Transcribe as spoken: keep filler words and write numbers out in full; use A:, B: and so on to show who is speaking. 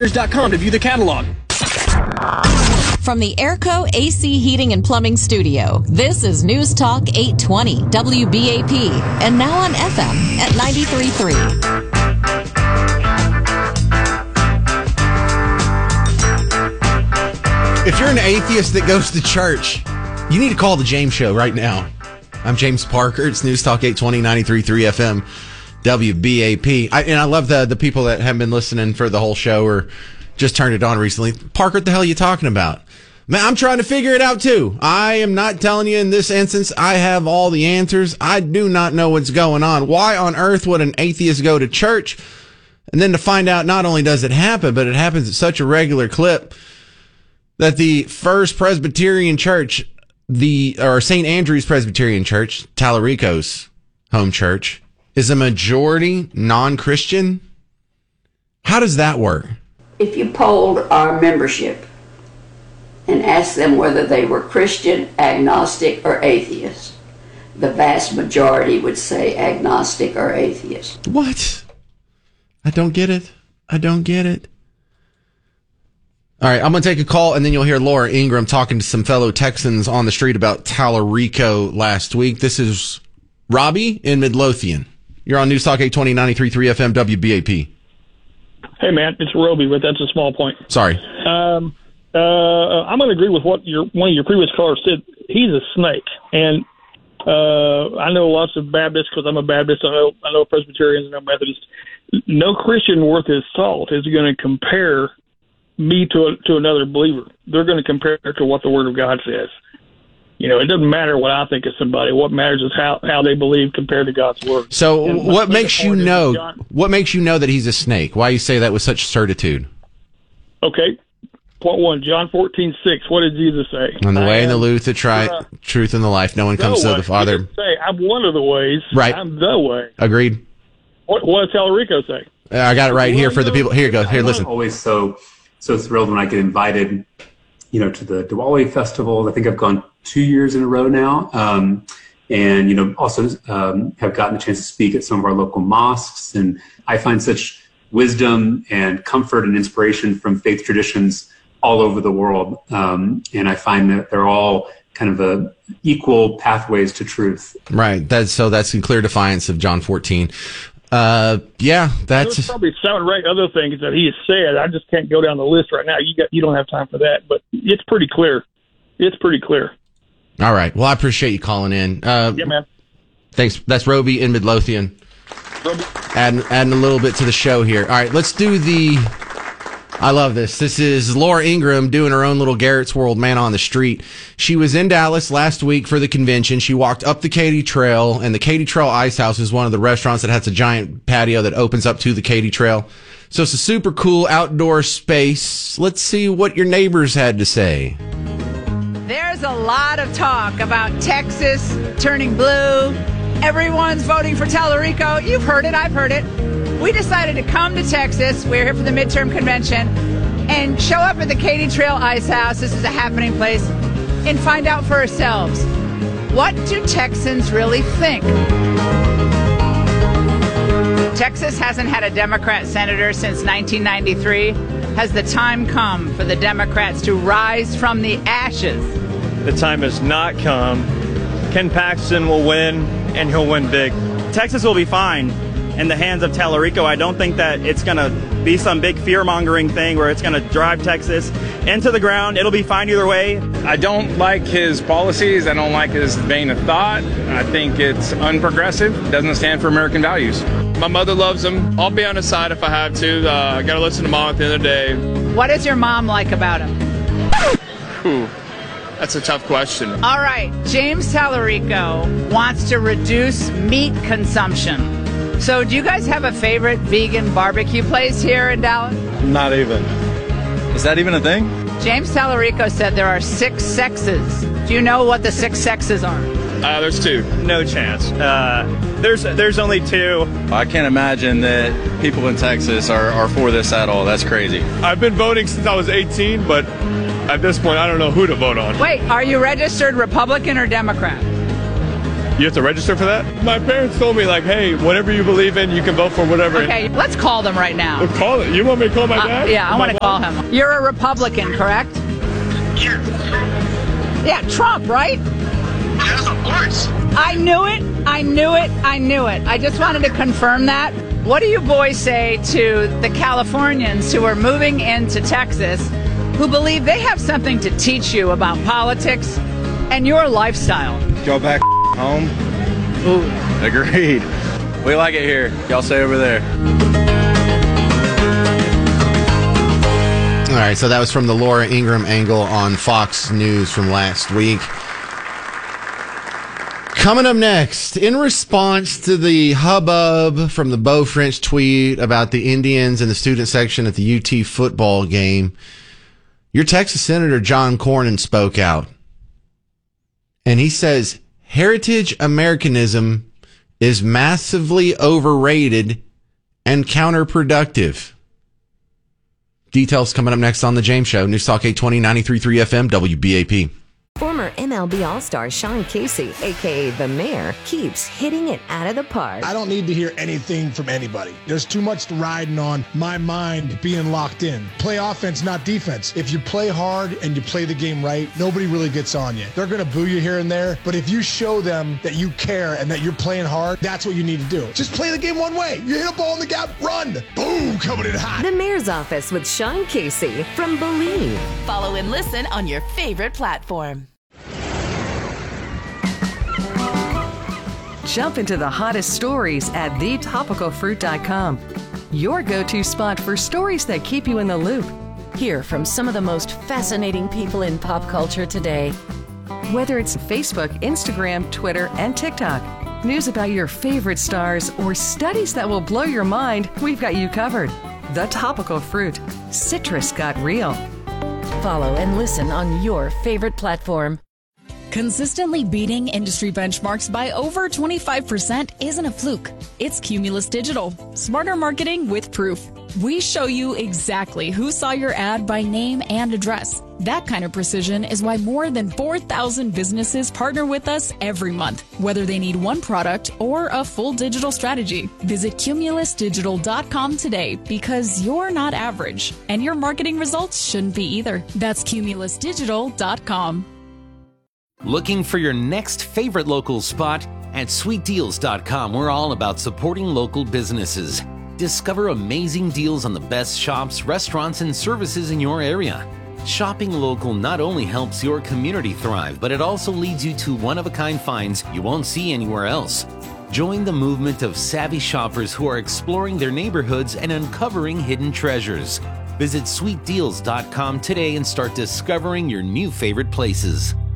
A: Gears dot com to view the catalog.
B: From the Airco A C Heating and Plumbing Studio, this is News Talk eight twenty W B A P, and now on F M at ninety-three point three.
C: If you're an atheist that goes to church, you need to call the James Show right now. I'm James Parker. It's News Talk eight twenty, ninety-three point three F M, W B A P. I, and I love the the people that have been listening for the whole show or just turned it on recently. Parker, what the hell are you talking about? Man, I'm trying to figure it out too. I am not telling you in this instance I have all the answers. I do not know what's going on. Why on earth would an atheist go to church? And then to find out not only does it happen, but it happens at such a regular clip that the First Presbyterian Church, the or Saint Andrew's Presbyterian Church, Tallarico's home church, is a majority non-Christian. How does that work?
D: If you polled our membership and asked them whether they were Christian, agnostic, or atheist, the vast majority would say agnostic or atheist.
C: What? I don't get it. I don't get it. All right, I'm going to take a call, and then you'll hear Laura Ingram talking to some fellow Texans on the street about Tallarico last week. This is Robbie in Midlothian. You're on News Talk eight twenty, ninety-three point three F M, W B A P.
E: Hey, man, it's Roby, but that's a small point.
C: Sorry.
E: Um, uh, I'm going to agree with what your one of your previous callers said. He's a snake, and uh, I know lots of Baptists because I'm a Baptist. I know I know Presbyterians and I know Methodists. No Christian worth his salt is going to compare me to a, to another believer. They're going to compare it to what the Word of God says. You know, it doesn't matter what I think of somebody. What matters is how, how they believe compared to God's Word.
C: So
E: and
C: what makes you know,
E: John,
C: what makes you know that he's a snake? Why you say that with such certitude?
E: Okay. Point one, John fourteen six. What did Jesus say?
C: On the way and the
E: am,
C: truth, the tri-
E: uh,
C: truth and the life. No one
E: the
C: comes
E: way.
C: to the Father.
E: He didn't say, I'm one of the ways.
C: Right.
E: I'm the way.
C: Agreed.
E: What, what does Tallarico say?
C: Uh, I got it right here for the people. Here you go. Here, listen.
F: I'm always so so thrilled when I get invited, you know, to the Diwali festival. I think I've gone two years in a row now, um, and you know, also um, have gotten the chance to speak at some of our local mosques. And I find such wisdom and comfort and inspiration from faith traditions all over the world, um, and I find that they're all kind of a equal pathways to truth.
C: Right. That's so. That's in clear defiance of John fourteen. Uh, yeah, that's
E: There's probably seven or eight other things that he has said. I just can't go down the list right now. You got you don't have time for that, but it's pretty clear. It's pretty clear.
C: All right. Well, I appreciate you calling in. Uh,
E: Yeah, man.
C: Thanks. That's Roby in Midlothian.
E: Roby.
C: Adding, adding a little bit to the show here. All right, let's do the... I love this. This is Laura Ingram doing her own little Garrett's World Man on the Street. She was in Dallas last week for the convention. She walked up the Katy Trail, and the Katy Trail Ice House is one of the restaurants that has a giant patio that opens up to the Katy Trail. So it's a super cool outdoor space. Let's see what your neighbors had to say.
G: There's a lot of talk about Texas turning blue. Everyone's voting for Tallarico. You've heard it. I've heard it. We decided to come to Texas. We're here for the midterm convention and show up at the Katy Trail Ice House. This is a happening place, and find out for ourselves, what do Texans really think? Texas hasn't had a Democrat senator since nineteen ninety-three. Has the time come for the Democrats to rise from the ashes?
H: The time has not come. Ken Paxton will win, and he'll win big. Texas will be fine in the hands of Tallarico. I don't think that it's going to be some big fear-mongering thing where it's going to drive Texas into the ground. It'll be fine either way.
I: I don't like his policies. I don't like his vein of thought. I think it's unprogressive. It doesn't stand for American values. My mother loves him. I'll be on his side if I have to. Uh, I got to listen to mom at the end of the day.
G: What does your mom like about him?
I: Whew. That's a tough question.
G: All right, James Tallarico wants to reduce meat consumption. So do you guys have a favorite vegan barbecue place here in Dallas?
H: Not even. Is that even a thing?
G: James Tallarico said there are six sexes. Do you know what the six sexes are?
I: Uh, there's two.
H: No chance. Uh, there's there's only two. I can't imagine that people in Texas are, are for this at all. That's crazy.
I: I've been voting since I was eighteen, but at this point, I don't know who to vote on.
G: Wait, are you registered Republican or Democrat?
I: You have to register for that? My parents told me, like, hey, whatever you believe in, you can vote for whatever.
G: Okay, let's call them right now.
I: Well, call it. You want me to call my
G: Uh,
I: dad?
G: yeah, I
I: My
G: want to call him. You're a Republican, correct?
A: Yes.
G: Yeah, Trump, right?
A: Yes, of course.
G: I knew it. I knew it. I knew it. I just wanted to confirm that. What do you boys say to the Californians who are moving into Texas who believe they have something to teach you about politics and your lifestyle?
J: Go back home. Ooh. Agreed. We like it here. Y'all stay over there.
C: All right, so that was from the Laura Ingraham angle on Fox News from last week. Coming up next, in response to the hubbub from the Beau French tweet about the Indians and the student section at the U T football game, your Texas Senator John Cornyn spoke out. And he says, heritage Americanism is massively overrated and counterproductive. Details coming up next on The James Show. News Talk eight twenty, ninety-three point three F M, W B A P.
K: Former M L B All-Star Sean Casey, a k a. The Mayor, keeps hitting it out of the park.
L: I don't need to hear anything from anybody. There's too much riding on my mind being locked in. Play offense, not defense. If you play hard and you play the game right, nobody really gets on you. They're going to boo you here and there, but if you show them that you care and that you're playing hard, that's what you need to do. Just play the game one way. You hit a ball in the gap, run. Boom, coming in hot.
K: The Mayor's Office with Sean Casey from Believe.
M: Follow and listen on your favorite platform.
N: Jump into the hottest stories at the topical fruit dot com. Your go-to spot for stories that keep you in the loop.
M: Hear from some of the most fascinating people in pop culture today.
N: Whether it's Facebook, Instagram, Twitter, and TikTok, news about your favorite stars, or studies that will blow your mind, we've got you covered. The Topical Fruit. Citrus got real.
M: Follow and listen on your favorite platform.
O: Consistently beating industry benchmarks by over twenty-five percent isn't a fluke. It's Cumulus Digital. Smarter marketing with proof. We show you exactly who saw your ad by name and address. That kind of precision is why more than four thousand businesses partner with us every month, whether they need one product or a full digital strategy. Visit cumulus digital dot com today because you're not average, and your marketing results shouldn't be either. That's cumulus digital dot com.
P: Looking for your next favorite local spot? At sweet deals dot com, we're all about supporting local businesses. Discover amazing deals on the best shops, restaurants, and services in your area. Shopping local not only helps your community thrive, but it also leads you to one-of-a-kind finds you won't see anywhere else. Join the movement of savvy shoppers who are exploring their neighborhoods and uncovering hidden treasures. Visit sweet deals dot com today and start discovering your new favorite places.